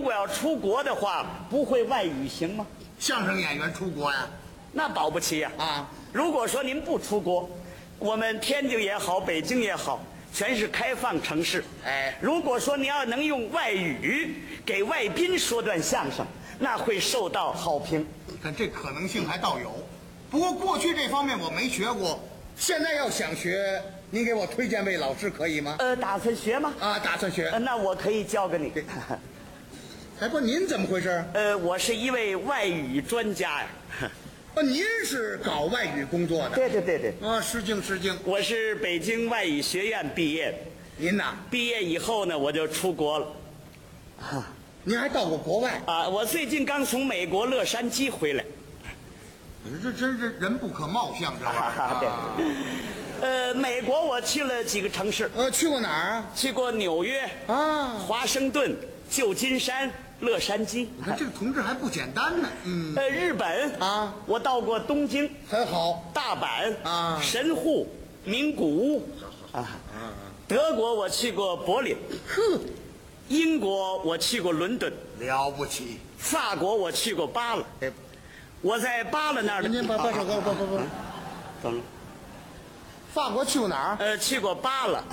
果要出国的话，不会外语行吗？ 相声演员出国呀？ 那保不齐呀。 啊， 如果说您不出国，我们天津也好，北京也好，全是开放城市。 哎， 如果说您要能用外语给外宾说段相声，那会受到好评。 看这可能性还倒有，不过过去这方面我没学过，现在要想学，您给我推荐位老师可以吗？ 打算学吗？ 啊，打算学。 那我可以教给你。 哎，不，您怎么回事？ 我是一位外语专家呀。 您是搞外语工作的？ 对对对对。 啊，失敬失敬。 我是北京外语学院毕业的。 您呐？ 毕业以后呢，我就出国了。 您还到过国外啊？我最近刚从美国洛杉矶回来。 这真是人不可貌相，这玩意儿。 对。美国我去了几个城市。 去过哪儿啊？ 去过纽约啊， 华盛顿、旧金山、洛杉矶。 你看这个同志还不简单呢。 日本啊， 我到过东京， 很好。 大阪啊， 神户、名古屋啊。德国我去过柏林。 呵。 英国我去过伦敦。 了不起。 法国我去过巴勒。我在巴勒那儿。 您把手给我，不， 怎么了？ 法国去过哪儿？ 去过巴勒。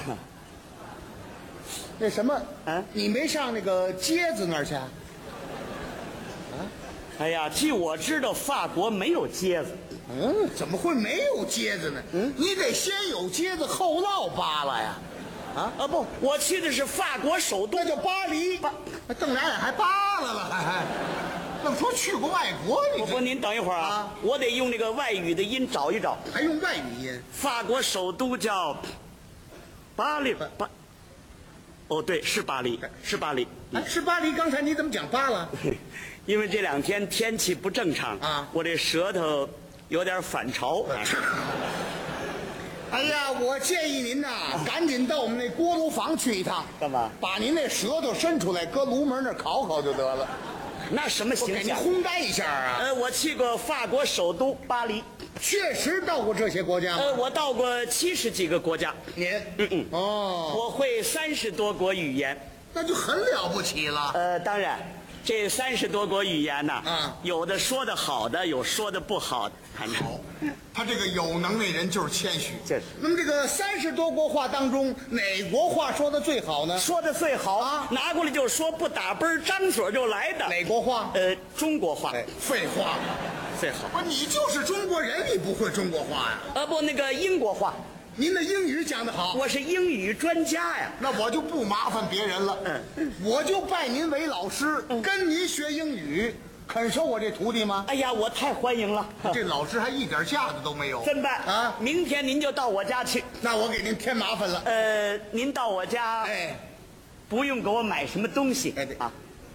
那什么？ 啊， 你没上那个街子那儿去？啊？ 哎呀，据我知道，法国没有街子。 怎么会没有街子呢？你得先有街子，后落巴勒呀。 不，我去的是法国首都， 那叫巴黎。瞪俩眼还巴勒了，还愣说去过外国。 不，您等一会儿啊，我得用那个外语的音找一找。 还用外语音？ 法国首都叫巴黎。哦，对，是巴黎，是巴黎。 是巴黎。刚才你怎么讲巴了？ 因为这两天天气不正常啊， 我这舌头有点反潮。 哎呀，我建议您呐，赶紧到我们那锅炉房去一趟。 干嘛？ 把您那舌头伸出来，搁炉门那儿烤烤就得了。 那什么形象？ 给您烘干一下啊。 我去过法国首都巴黎。 确实到过这些国家吗？ 我到过70几个国家。 您？哦， 我会30多国语言。 那就很了不起了。 当然，这30多国语言呢，有的说的好的，有说的不好的。 好，他这个有能耐人就是谦虚。 这是。 那么这个30多国话当中，哪国话说的最好呢？ 说的最好啊，拿过来就说，不打奔张嘴就来的。 哪国话？ 中国话。 废话， 最好。 不，你就是中国人，你不会中国话呀？ 不，那个英国话。 您的英语讲得好。 我是英语专家呀。 那我就不麻烦别人了。我就拜您为老师，跟您学英语。肯收我这徒弟吗？ 哎呀，我太欢迎了。 这老师还一点架子都没有。 真办啊！ 明天您就到我家去。 那我给您添麻烦了。 您到我家，不用给我买什么东西。 对啊。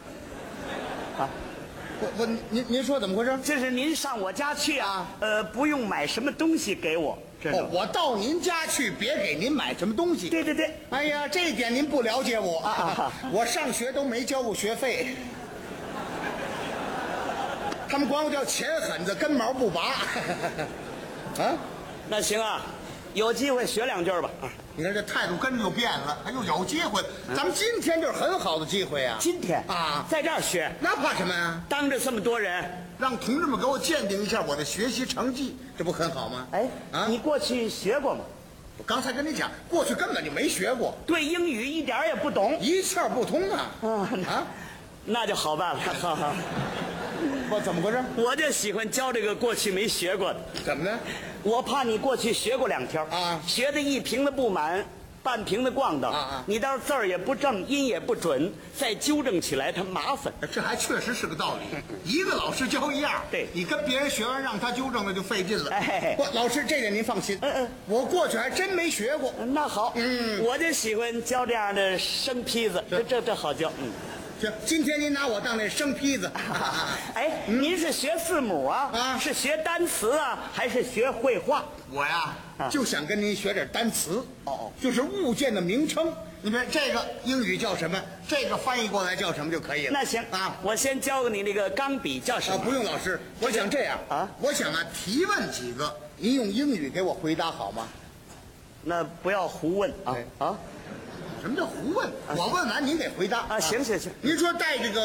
您说怎么回事？ 就是您上我家去啊，不用买什么东西给我。 我到您家去，别给您买什么东西。 对对对。 哎呀，这一点您不了解我啊！我上学都没交过学费。他们管我叫钱狠子，根毛不拔。 那行啊，有机会学2句吧。 你看这态度跟着就变了，还有机会，咱们今天就是很好的机会啊！ 今天啊， 在这儿学， 那怕什么呀？ 当着这么多人， 让同志们给我鉴定一下我的学习成绩，这不很好吗？ 你过去学过吗？ 我刚才跟你讲，过去根本就没学过， 对英语一点也不懂， 一窍不通啊！ 那就好办了。 我怎么回事？ 我就喜欢教这个过去没学过的。 怎么呢？ 我怕你过去学过2条啊， 学的一瓶子不满，半瓶子咣当你到时候字儿也不正，音也不准，再纠正起来它麻烦。 这还确实是个道理。一个老师教一样， 对， 你跟别人学完让他纠正，那就费劲了。 不， 老师这点您放心。我过去还真没学过。 那好，我就喜欢教这样的生坯子，这好教。 行，今天您拿我当那生坯子。 您是学字母啊？是学单词啊？还是学绘画？ 我呀，就想跟您学点单词。就是物件的名称。你看这个英语叫什么？这个翻译过来叫什么就可以了。 那行啊，我先教给你那个钢笔叫什么？ 不用老师，我想这样我想提问几个，您用英语给我回答好吗？ 那不要胡问啊！ 什么叫胡问？我问完您得回答行。 您说带这个